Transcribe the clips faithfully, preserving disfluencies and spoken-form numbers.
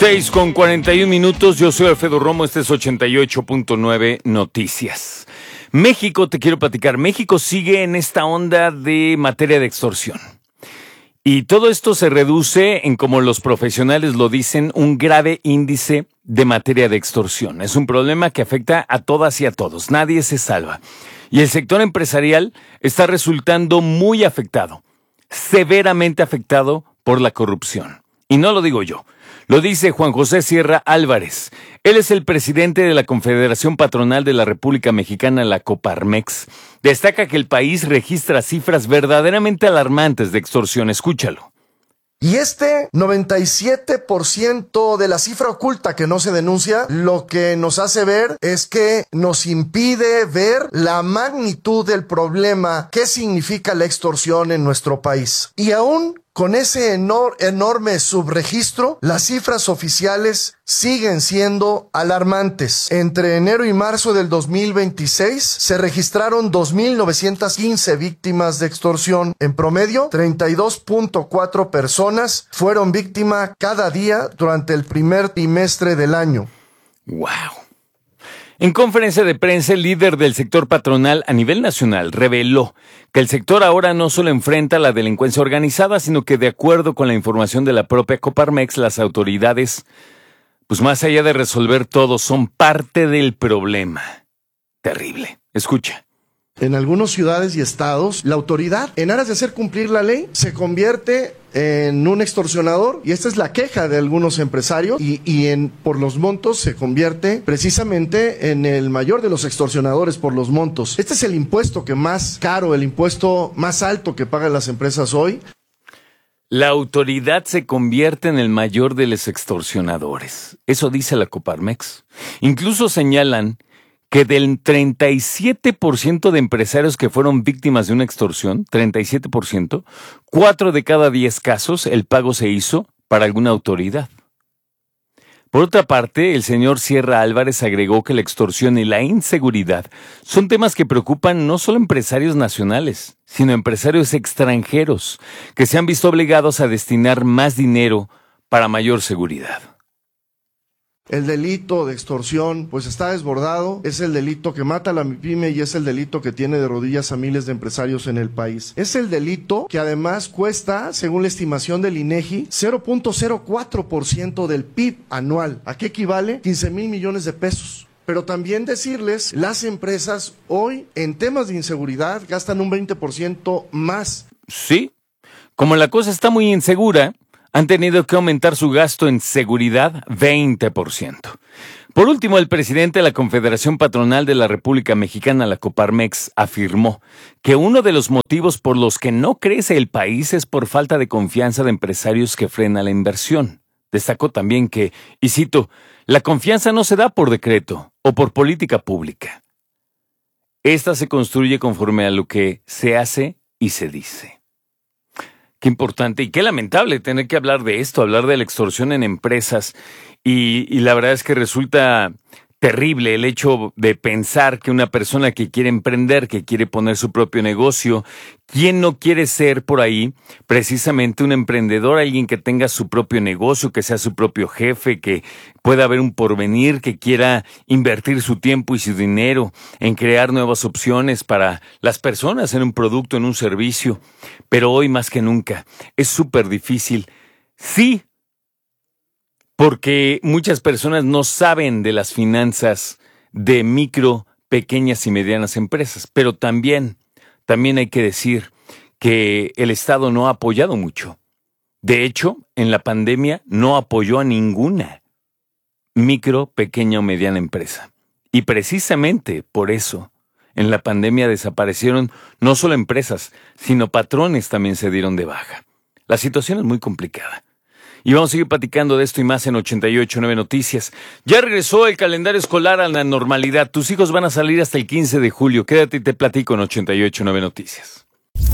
seis con cuarenta y un minutos, yo soy Alfredo Romo, este es ochenta y ocho punto nueve Noticias. México, te quiero platicar, México sigue en esta onda de materia de extorsión. Y todo esto se reduce en, como los profesionales lo dicen, un grave índice de materia de extorsión. Es un problema que afecta a todas y a todos, nadie se salva. Y el sector empresarial está resultando muy afectado, severamente afectado por la corrupción. Y no lo digo yo. Lo dice Juan José Sierra Álvarez. Él es el presidente de la Confederación Patronal de la República Mexicana, la Coparmex. Destaca que el país registra cifras verdaderamente alarmantes de extorsión. Escúchalo. Y este noventa y siete por ciento de la cifra oculta que no se denuncia, lo que nos hace ver es que nos impide ver la magnitud del problema que significa la extorsión en nuestro país. Y aún con ese enor- enorme subregistro, las cifras oficiales siguen siendo alarmantes. Entre enero y marzo del dos mil veintiséis se registraron dos mil novecientas quince víctimas de extorsión. En promedio, treinta y dos punto cuatro personas fueron víctimas cada día durante el primer trimestre del año. ¡Wow! En conferencia de prensa, el líder del sector patronal a nivel nacional reveló que el sector ahora no solo enfrenta la delincuencia organizada, sino que de acuerdo con la información de la propia Coparmex, las autoridades, pues más allá de resolver todo, son parte del problema. Terrible. Escucha. En algunas ciudades y estados, la autoridad, en aras de hacer cumplir la ley, se convierte en un extorsionador, y esta es la queja de algunos empresarios, y, y en, por los montos se convierte precisamente en el mayor de los extorsionadores por los montos. Este es el impuesto que más caro, el impuesto más alto que pagan las empresas hoy. La autoridad se convierte en el mayor de los extorsionadores. Eso dice la Coparmex. Incluso señalan que del treinta y siete por ciento de empresarios que fueron víctimas de una extorsión, treinta y siete por ciento, cuatro de cada diez casos el pago se hizo para alguna autoridad. Por otra parte, el señor Sierra Álvarez agregó que la extorsión y la inseguridad son temas que preocupan no solo a empresarios nacionales, sino a empresarios extranjeros que se han visto obligados a destinar más dinero para mayor seguridad. El delito de extorsión pues está desbordado, es el delito que mata a la pyme y es el delito que tiene de rodillas a miles de empresarios en el país. Es el delito que además cuesta, según la estimación del INEGI, cero punto cero cuatro por ciento del P I B anual. ¿A qué equivale? quince mil millones de pesos. Pero también decirles, las empresas hoy en temas de inseguridad gastan un veinte por ciento más. Sí, como la cosa está muy insegura, han tenido que aumentar su gasto en seguridad veinte por ciento. Por último, el presidente de la Confederación Patronal de la República Mexicana, la Coparmex, afirmó que uno de los motivos por los que no crece el país es por falta de confianza de empresarios que frena la inversión. Destacó también que, y cito, la confianza no se da por decreto o por política pública. Esta se construye conforme a lo que se hace y se dice. Qué importante y qué lamentable tener que hablar de esto, hablar de la extorsión en empresas. Y, y la verdad es que resulta terrible el hecho de pensar que una persona que quiere emprender, que quiere poner su propio negocio, ¿quién no quiere ser por ahí precisamente un emprendedor, alguien que tenga su propio negocio, que sea su propio jefe, que pueda haber un porvenir, que quiera invertir su tiempo y su dinero en crear nuevas opciones para las personas, en un producto, en un servicio? Pero hoy más que nunca es súper difícil. Sí, porque muchas personas no saben de las finanzas de micro, pequeñas y medianas empresas, pero también, también hay que decir que el Estado no ha apoyado mucho. De hecho, en la pandemia no apoyó a ninguna micro, pequeña o mediana empresa. Y precisamente por eso, en la pandemia desaparecieron no solo empresas, sino patrones también se dieron de baja. La situación es muy complicada. Y vamos a seguir platicando de esto y más en ochenta y ocho punto nueve Noticias. Ya regresó el calendario escolar a la normalidad. Tus hijos van a salir hasta el quince de julio. Quédate y te platico en ochenta y ocho punto nueve Noticias.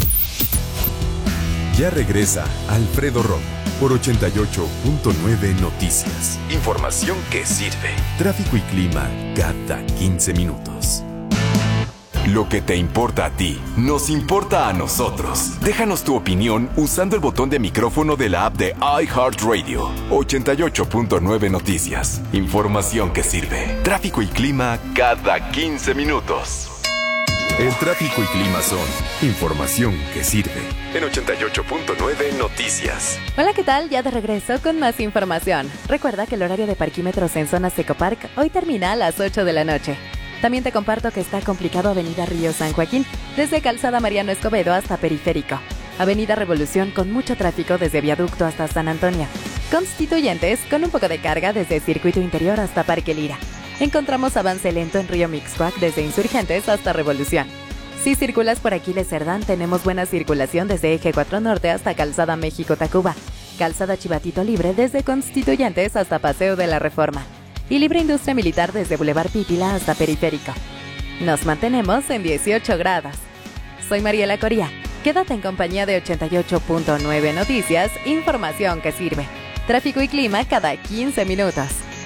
Ya regresa Alfredo Romo por ochenta y ocho punto nueve Noticias. Información que sirve. Tráfico y clima cada quince minutos. Lo que te importa a ti, nos importa a nosotros. Déjanos tu opinión usando el botón de micrófono de la app de iHeartRadio. ochenta y ocho punto nueve Noticias. Información que sirve. Tráfico y clima cada quince minutos. El tráfico y clima son información que sirve. En ochenta y ocho punto nueve Noticias. Hola, ¿qué tal? Ya de regreso con más información. Recuerda que el horario de parquímetros en zonas Ecopark hoy termina a las ocho de la noche. También te comparto que está complicado Avenida Río San Joaquín, desde Calzada Mariano Escobedo hasta Periférico. Avenida Revolución con mucho tráfico desde Viaducto hasta San Antonio. Constituyentes con un poco de carga desde Circuito Interior hasta Parque Lira. Encontramos avance lento en Río Mixcoac desde Insurgentes hasta Revolución. Si circulas por Aquiles Cerdán, tenemos buena circulación desde Eje cuatro Norte hasta Calzada México-Tacuba. Calzada Chivatito Libre desde Constituyentes hasta Paseo de la Reforma. Y Libre Industria Militar desde Boulevard Pípila hasta Periférico. Nos mantenemos en dieciocho grados. Soy Mariela Coria. Quédate en compañía de ochenta y ocho punto nueve Noticias, información que sirve. Tráfico y clima cada quince minutos.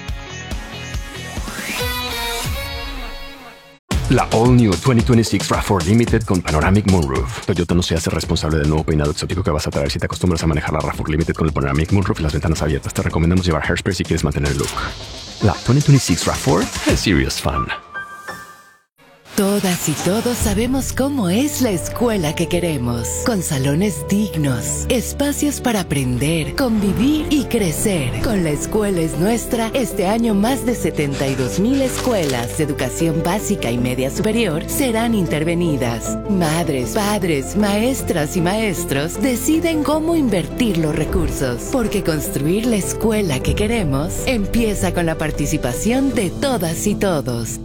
La All New veinte veintiséis RAV cuatro Limited con Panoramic Moonroof. Toyota no se hace responsable del nuevo peinado exótico que vas a traer si te acostumbras a manejar la RAV cuatro Limited con el Panoramic Moonroof y las ventanas abiertas. Te recomendamos llevar hairspray si quieres mantener el look. La veinte veintiséis RAV cuatro es serious fun. Todas y todos sabemos cómo es la escuela que queremos, con salones dignos, espacios para aprender, convivir y crecer. Con La Escuela es Nuestra, este año más de setenta y dos mil escuelas de educación básica y media superior serán intervenidas. Madres, padres, maestras y maestros deciden cómo invertir los recursos, porque construir la escuela que queremos empieza con la participación de todas y todos.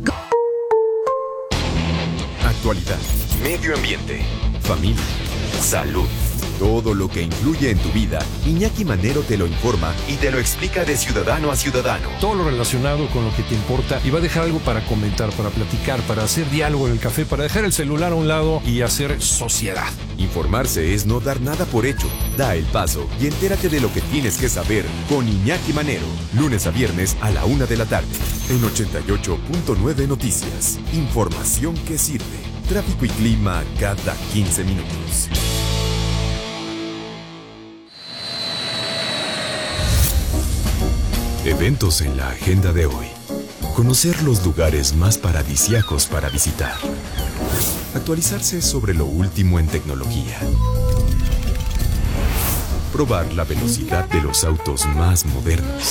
Actualidad, medio ambiente, familia, salud. Todo lo que influye en tu vida, Iñaki Manero te lo informa y te lo explica de ciudadano a ciudadano. Todo lo relacionado con lo que te importa y va a dejar algo para comentar, para platicar, para hacer diálogo en el café, para dejar el celular a un lado y hacer sociedad. Informarse es no dar nada por hecho. Da el paso y entérate de lo que tienes que saber con Iñaki Manero. Lunes a viernes a la una de la tarde. En ochenta y ocho punto nueve Noticias. Información que sirve. Tráfico y clima cada quince minutos. Eventos en la agenda de hoy. Conocer los lugares más paradisíacos para visitar. Actualizarse sobre lo último en tecnología. Probar la velocidad de los autos más modernos.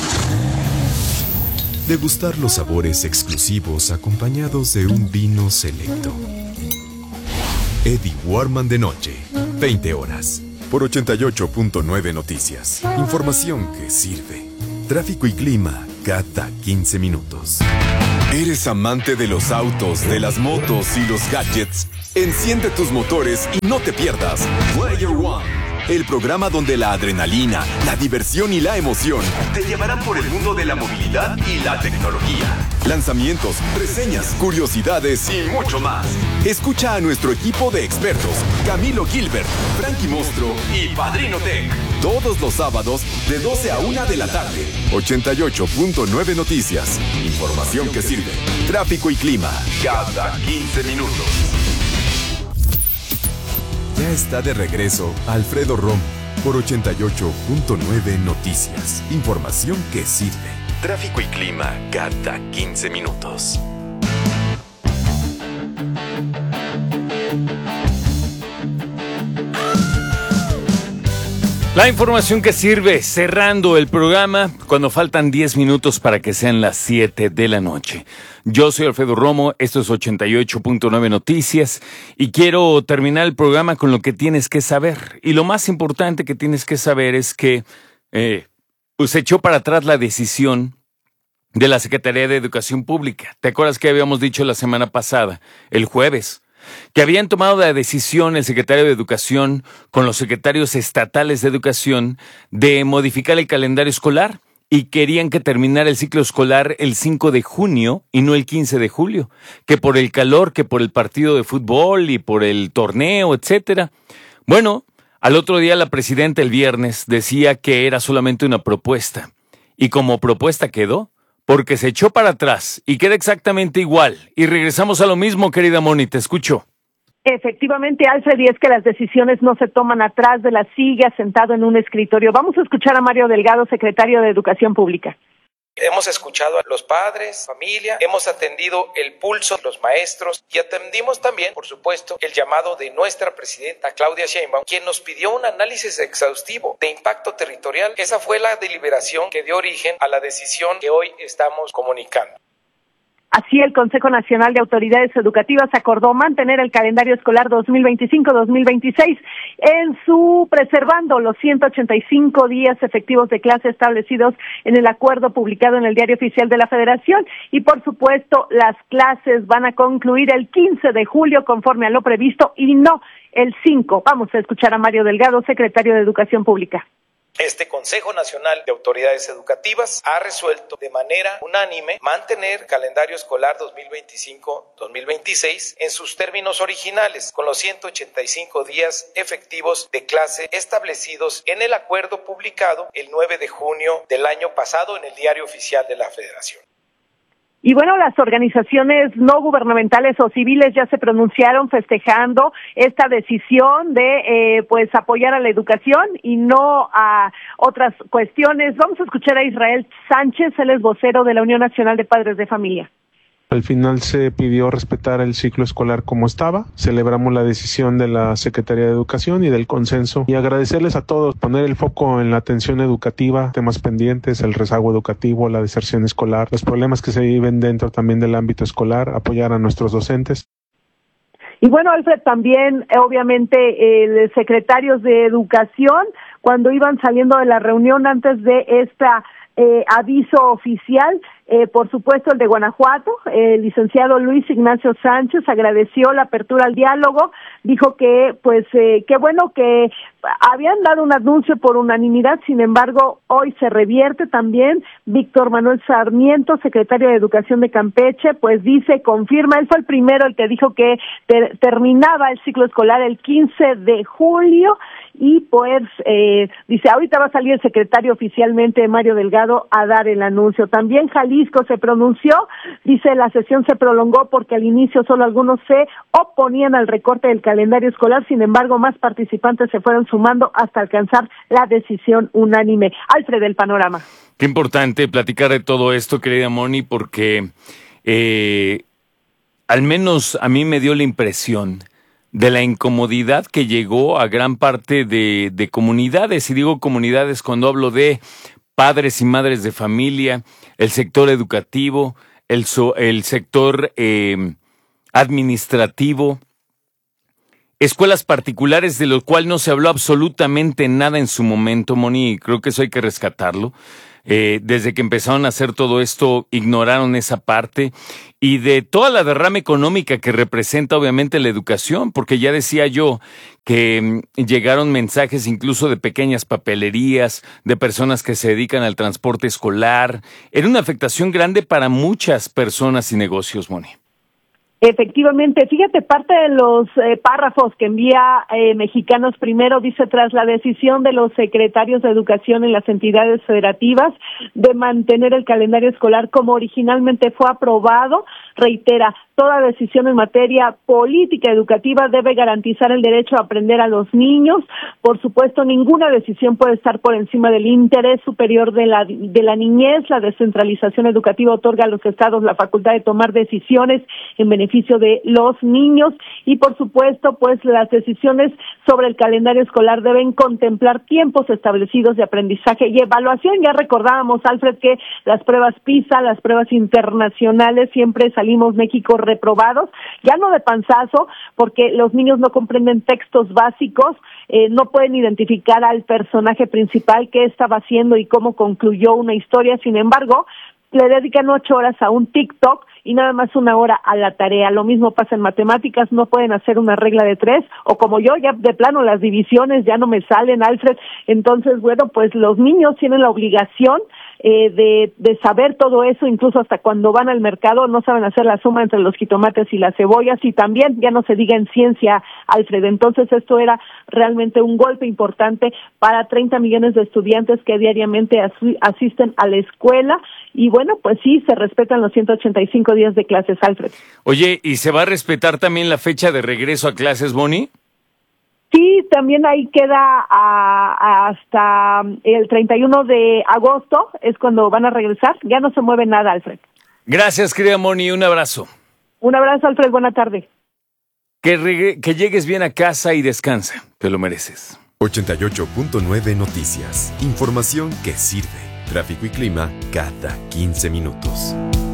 Degustar los sabores exclusivos acompañados de un vino selecto. Eddie Warman de noche, veinte horas. Por ochenta y ocho punto nueve Noticias. Información que sirve. Tráfico y clima cada quince minutos. ¿Eres amante de los autos, de las motos y los gadgets? Enciende tus motores y no te pierdas Player One, el programa donde la adrenalina, la diversión y la emoción te llevarán por el mundo de la movilidad y la tecnología. Lanzamientos, reseñas, curiosidades y mucho más. Escucha a nuestro equipo de expertos, Camilo Gilbert, Frankie Mostro y Padrino Tech. Todos los sábados de doce a una de la tarde. ochenta y ocho punto nueve Noticias. Información que sirve. Tráfico y clima cada quince minutos. Ya está de regreso Alfredo Romo por ochenta y ocho punto nueve Noticias. Información que sirve. Tráfico y clima cada quince minutos. La información que sirve, cerrando el programa cuando faltan diez minutos para que sean las siete de la noche. Yo soy Alfredo Romo, esto es ochenta y ocho punto nueve Noticias y quiero terminar el programa con lo que tienes que saber. Y lo más importante que tienes que saber es que eh, pues echó para atrás la decisión de la Secretaría de Educación Pública. ¿Te acuerdas que habíamos dicho la semana pasada, el jueves? Que habían tomado la decisión el secretario de Educación con los secretarios estatales de Educación de modificar el calendario escolar y querían que terminara el ciclo escolar el cinco de junio y no el quince de julio, que por el calor, que por el partido de fútbol y por el torneo, etcétera. Bueno, al otro día la presidenta el viernes decía que era solamente una propuesta y como propuesta quedó, porque se echó para atrás y queda exactamente igual. Y regresamos a lo mismo, querida Moni, te escucho. Efectivamente, Alfred, y es que las decisiones no se toman atrás de la silla, sentado en un escritorio. Vamos a escuchar a Mario Delgado, secretario de Educación Pública. Hemos escuchado a los padres, familia, hemos atendido el pulso de los maestros y atendimos también, por supuesto, el llamado de nuestra presidenta Claudia Sheinbaum, quien nos pidió un análisis exhaustivo de impacto territorial. Esa fue la deliberación que dio origen a la decisión que hoy estamos comunicando. Así, el Consejo Nacional de Autoridades Educativas acordó mantener el calendario escolar dos mil veinticinco dos mil veintiséis en su preservando los ciento ochenta y cinco días efectivos de clase establecidos en el acuerdo publicado en el Diario Oficial de la Federación y, por supuesto, las clases van a concluir el quince de julio conforme a lo previsto y no el cinco. Vamos a escuchar a Mario Delgado, secretario de Educación Pública. Este Consejo Nacional de Autoridades Educativas ha resuelto de manera unánime mantener el calendario escolar dos mil veinticinco dos mil veintiséis en sus términos originales, con los ciento ochenta y cinco días efectivos de clase establecidos en el acuerdo publicado el nueve de junio del año pasado en el Diario Oficial de la Federación. Y bueno, las organizaciones no gubernamentales o civiles ya se pronunciaron festejando esta decisión de eh, pues apoyar a la educación y no a otras cuestiones. Vamos a escuchar a Israel Sánchez, él es vocero de la Unión Nacional de Padres de Familia. Al final se pidió respetar el ciclo escolar como estaba. Celebramos la decisión de la Secretaría de Educación y del consenso y agradecerles a todos, poner el foco en la atención educativa, temas pendientes, el rezago educativo, la deserción escolar, los problemas que se viven dentro también del ámbito escolar, apoyar a nuestros docentes. Y bueno, Alfred, también obviamente el secretarios de Educación, cuando iban saliendo de la reunión antes de esta eh, aviso oficial, Eh, por supuesto, el de Guanajuato, eh, el licenciado Luis Ignacio Sánchez agradeció la apertura al diálogo, dijo que, pues, eh, qué bueno que habían dado un anuncio por unanimidad, sin embargo, hoy se revierte también. Víctor Manuel Sarmiento, secretario de Educación de Campeche, pues dice, confirma, él fue el primero el que dijo que ter- terminaba el ciclo escolar el quince de julio, y pues, eh, dice, ahorita va a salir el secretario oficialmente, Mario Delgado, a dar el anuncio. También Jalisco se pronunció, dice, la sesión se prolongó porque al inicio solo algunos se oponían al recorte del calendario escolar, sin embargo, más participantes se fueron sumando hasta alcanzar la decisión unánime. Alfred, el panorama. Qué importante platicar de todo esto, querida Moni, porque eh, al menos a mí me dio la impresión de la incomodidad que llegó a gran parte de, de comunidades, y digo comunidades cuando hablo de padres y madres de familia, el sector educativo, el, so, el sector eh, administrativo, escuelas particulares de lo cual no se habló absolutamente nada en su momento, Moni, y creo que eso hay que rescatarlo. Eh, desde que empezaron a hacer todo esto, ignoraron esa parte, y de toda la derrama económica que representa obviamente la educación, porque ya decía yo que mm, llegaron mensajes incluso de pequeñas papelerías, de personas que se dedican al transporte escolar. Era una afectación grande para muchas personas y negocios, Moni. Efectivamente, fíjate, parte de los eh, párrafos que envía eh, Mexicanos Primero dice, tras la decisión de los secretarios de educación en las entidades federativas de mantener el calendario escolar como originalmente fue aprobado, reitera, toda decisión en materia política educativa debe garantizar el derecho a aprender a los niños. Por supuesto, ninguna decisión puede estar por encima del interés superior de la, de la niñez. La descentralización educativa otorga a los estados la facultad de tomar decisiones en beneficio de los niños, y por supuesto, pues las decisiones sobre el calendario escolar deben contemplar tiempos establecidos de aprendizaje y evaluación. Ya recordábamos, Alfred, que las pruebas PISA, las pruebas internacionales, siempre salimos México reprobados, ya no de panzazo, porque los niños no comprenden textos básicos, eh, no pueden identificar al personaje principal, qué estaba haciendo y cómo concluyó una historia. Sin embargo, le dedican ocho horas a un TikTok y nada más una hora a la tarea. Lo mismo pasa en matemáticas, no pueden hacer una regla de tres, o como yo, ya de plano las divisiones ya no me salen, Alfred. Entonces, bueno, pues los niños tienen la obligación eh, de, de saber todo eso, incluso hasta cuando van al mercado no saben hacer la suma entre los jitomates y las cebollas, y también ya no se diga en ciencia, Alfred. Entonces esto era realmente un golpe importante para treinta millones de estudiantes que diariamente as- asisten a la escuela, y bueno, pues sí, se respetan los ciento ochenta y cinco días de clases, Alfred. Oye, ¿y se va a respetar también la fecha de regreso a clases, Moni? Sí, también ahí queda a, a hasta el treinta y uno de agosto, es cuando van a regresar. Ya no se mueve nada, Alfred. Gracias, querida Moni, un abrazo. Un abrazo, Alfred, buena tarde. Que, reg- que llegues bien a casa y descansa, te lo mereces. ochenta y ocho punto nueve Noticias. Información que sirve. Tráfico y clima cada quince minutos.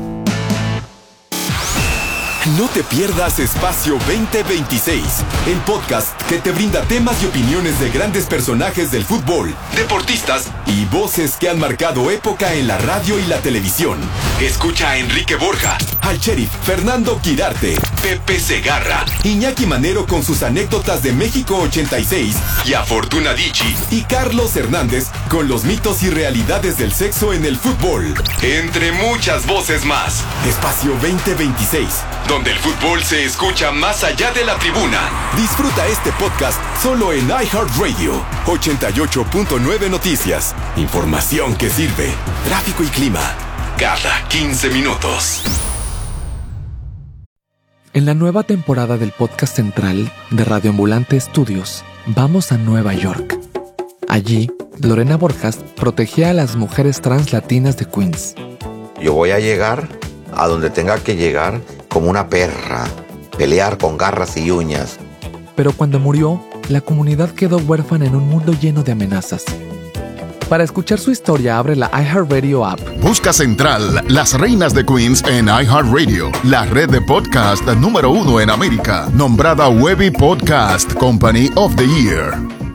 No te pierdas Espacio veinte veintiséis, el podcast que te brinda temas y opiniones de grandes personajes del fútbol, deportistas y voces que han marcado época en la radio y la televisión. Escucha a Enrique Borja, al sheriff Fernando Quirarte, Pepe Segarra, Iñaki Manero con sus anécdotas de México ochenta y seis y a Fortuna Dicci y Carlos Hernández con los mitos y realidades del sexo en el fútbol. Entre muchas voces más. Espacio veinte veintiséis, donde el fútbol se escucha más allá de la tribuna. Disfruta este podcast solo en iHeartRadio. ochenta y ocho punto nueve Noticias. Información que sirve. Tráfico y clima cada quince minutos. En la nueva temporada del podcast central de Radio Ambulante Estudios, vamos a Nueva York. Allí, Lorena Borjas protegía a las mujeres trans latinas de Queens. Yo voy a llegar a donde tenga que llegar como una perra, pelear con garras y uñas. Pero cuando murió, la comunidad quedó huérfana en un mundo lleno de amenazas. Para escuchar su historia, abre la iHeartRadio app. Busca Central, Las Reinas de Queens en iHeartRadio, la red de podcast número uno en América, nombrada Webby Podcast Company of the Year.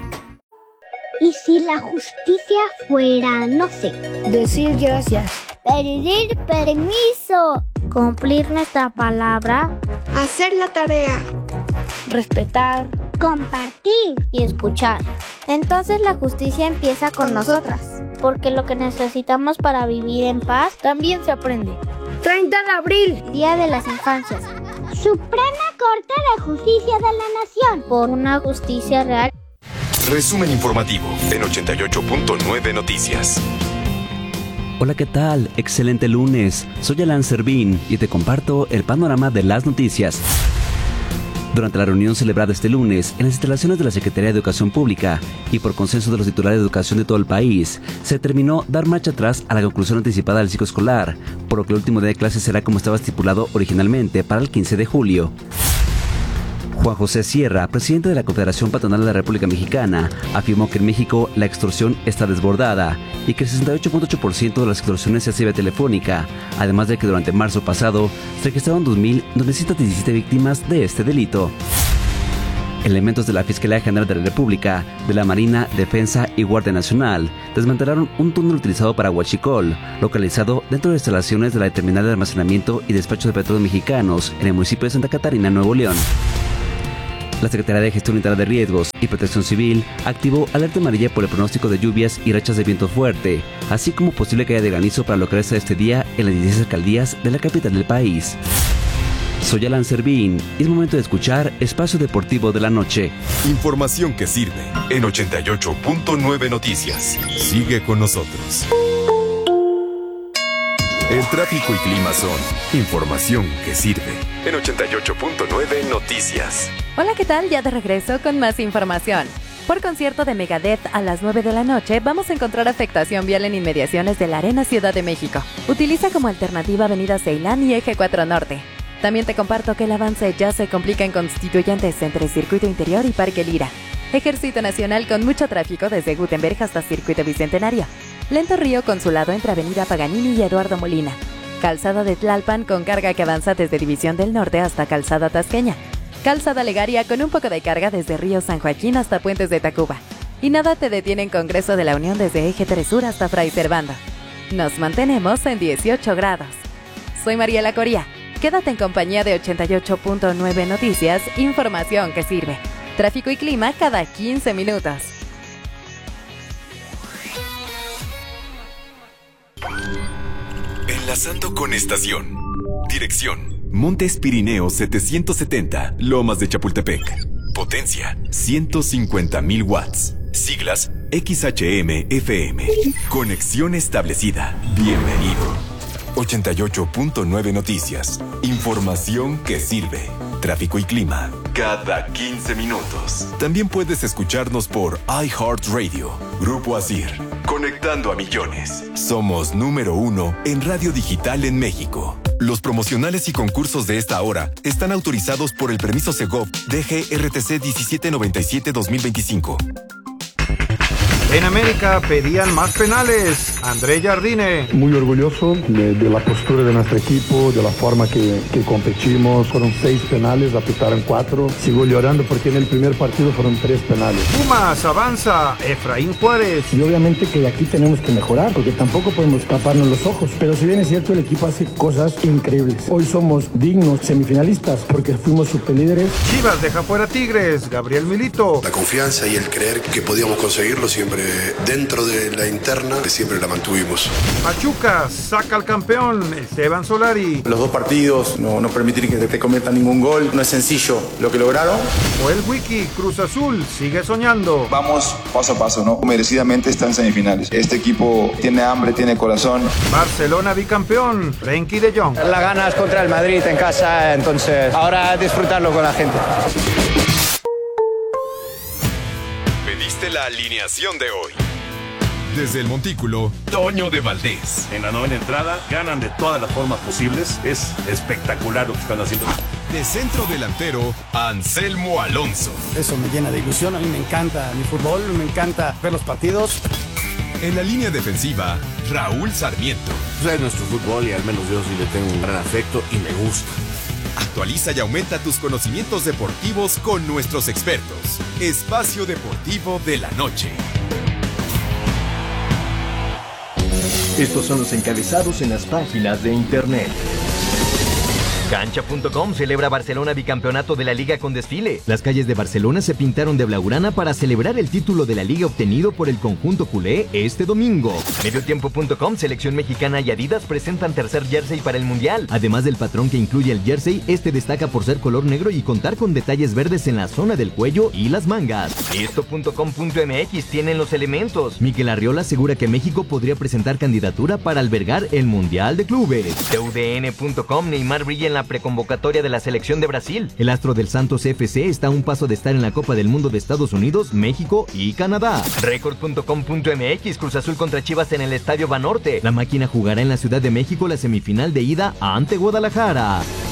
¿Y si la justicia fuera, no sé, decir gracias, pedir permiso, cumplir nuestra palabra, hacer la tarea, respetar, compartir y escuchar? Entonces la justicia empieza con nosotras, porque lo que necesitamos para vivir en paz también se aprende. treinta de abril, Día de las Infancias. Suprema Corte de Justicia de la Nación, por una justicia real. Resumen informativo en ochenta y ocho punto nueve Noticias. Hola, ¿qué tal? Excelente lunes. Soy Alan Servín y te comparto el panorama de las noticias. Durante la reunión celebrada este lunes en las instalaciones de la Secretaría de Educación Pública y por consenso de los titulares de educación de todo el país, se determinó dar marcha atrás a la conclusión anticipada del ciclo escolar, por lo que el último día de clases será como estaba estipulado originalmente para el quince de julio. Juan José Sierra, presidente de la Confederación Patronal de la República Mexicana, afirmó que en México la extorsión está desbordada y que el sesenta y ocho punto ocho por ciento de las extorsiones se hace vía telefónica, además de que durante marzo pasado se registraron dos mil novecientas diecisiete víctimas de este delito. Elementos de la Fiscalía General de la República, de la Marina, Defensa y Guardia Nacional desmantelaron un túnel utilizado para huachicol, localizado dentro de instalaciones de la Terminal de Almacenamiento y Despacho de Petróleos Mexicanos en el municipio de Santa Catarina, Nuevo León. La Secretaría de Gestión Integral de Riesgos y Protección Civil activó alerta amarilla por el pronóstico de lluvias y rachas de viento fuerte, así como posible caída de granizo para lo que resta de este día en las dieciséis alcaldías de la capital del país. Soy Alan Servín y es momento de escuchar Espacio Deportivo de la Noche. Información que sirve en ochenta y ocho punto nueve Noticias. Sigue con nosotros. El tráfico y clima son información que sirve en ochenta y ocho punto nueve Noticias. Hola, ¿qué tal? Ya de regreso con más información. Por concierto de Megadeth a las nueve de la noche, vamos a encontrar afectación vial en inmediaciones de la Arena Ciudad de México. Utiliza como alternativa Avenida Ceilán y Eje cuatro Norte. También te comparto que el avance ya se complica en Constituyentes entre Circuito Interior y Parque Lira. Ejército Nacional con mucho tráfico desde Gutenberg hasta Circuito Bicentenario. Lento Río Consulado entre Avenida Paganini y Eduardo Molina. Calzada de Tlalpan con carga que avanza desde División del Norte hasta Calzada Tasqueña. Calzada Legaria con un poco de carga desde Río San Joaquín hasta Puentes de Tacuba. Y nada te detiene en Congreso de la Unión desde Eje tres Sur hasta Fray Servando. Nos mantenemos en dieciocho grados. Soy Mariela Coria. Quédate en compañía de ochenta y ocho punto nueve Noticias, información que sirve. Tráfico y clima cada quince minutos. Enlazando con estación. Dirección: Montes Pirineos setecientos setenta, Lomas de Chapultepec. Potencia: ciento cincuenta mil watts. Siglas: X H M F M. Conexión establecida. Bienvenido. ochenta y ocho punto nueve Noticias. Información que sirve. Tráfico y clima cada quince minutos. También puedes escucharnos por iHeartRadio. Grupo Asir. Conectando a millones. Somos número uno en radio digital en México. Los promocionales y concursos de esta hora están autorizados por el permiso Segov D G R T C diecisiete noventa y siete dos mil veinticinco. En América pedían más penales. André Jardine. Muy orgulloso de, de la postura de nuestro equipo, de la forma que, que competimos. Fueron seis penales, apitaron cuatro. Sigo llorando porque en el primer partido fueron tres penales. Pumas avanza. Efraín Juárez. Y obviamente que aquí tenemos que mejorar, porque tampoco podemos taparnos los ojos. Pero si bien es cierto, el equipo hace cosas increíbles. Hoy somos dignos semifinalistas porque fuimos superlíderes. Chivas deja fuera Tigres. Gabriel Milito. La confianza y el creer que podíamos conseguirlo siempre dentro de la interna, siempre la mantuvimos. Pachuca saca al campeón, Esteban Solari. Los dos partidos, no, no permitir que te cometan ningún gol, no es sencillo lo que lograron. O el Wiki, Cruz Azul, sigue soñando. Vamos paso a paso, ¿no? Merecidamente está en semifinales. Este equipo tiene hambre, tiene corazón. Barcelona bicampeón, Frenkie de Jong. La ganas contra el Madrid en casa, entonces ahora disfrutarlo con la gente. Pediste la alineación de hoy. Desde el Montículo, Toño de Valdés. En la novena entrada, ganan de todas las formas posibles. Es espectacular lo que están haciendo. De centro delantero, Anselmo Alonso. Eso me llena de ilusión. A mí me encanta mi fútbol, me encanta ver los partidos. En la línea defensiva, Raúl Sarmiento. Es nuestro fútbol y al menos yo sí le tengo un gran afecto y me gusta. Actualiza y aumenta tus conocimientos deportivos con nuestros expertos. Espacio Deportivo de la Noche. Estos son los encabezados en las páginas de internet. Cancha punto com celebra Barcelona bicampeonato de la Liga con desfile. Las calles de Barcelona se pintaron de blaugrana para celebrar el título de la Liga obtenido por el conjunto culé este domingo. Mediotiempo punto com, selección mexicana y Adidas presentan tercer jersey para el Mundial. Además del patrón que incluye el jersey, este destaca por ser color negro y contar con detalles verdes en la zona del cuello y las mangas. Esto punto com punto m x tienen los elementos. Mikel Arriola asegura que México podría presentar candidatura para albergar el Mundial de Clubes. T U D N punto com, Neymar brilla en la preconvocatoria de la selección de Brasil. El astro del Santos F C está a un paso de estar en la Copa del Mundo de Estados Unidos, México y Canadá. Record punto com punto m x, Cruz Azul contra Chivas en el Estadio Banorte. La máquina jugará en la Ciudad de México la semifinal de ida ante Guadalajara.